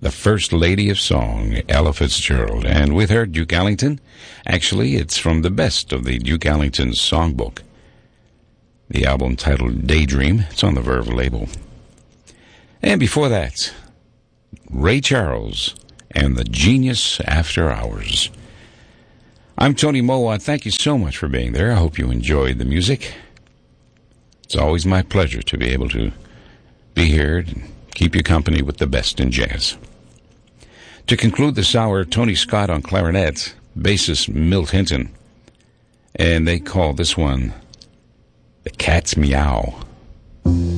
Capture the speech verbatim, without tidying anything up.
the First Lady of Song, Ella Fitzgerald. And with her, Duke Ellington. Actually, it's from the best of the Duke Ellington songbook. The album titled Daydream. It's on the Verve label. And before that, Ray Charles and the Genius After Hours. I'm Tony Mowat. Thank you so much for being there. I hope you enjoyed the music. It's always my pleasure to be able to be here and keep you company with the best in jazz. To conclude this hour, Tony Scott on clarinet, bassist Milt Hinton, and they call this one The Cat's Meow.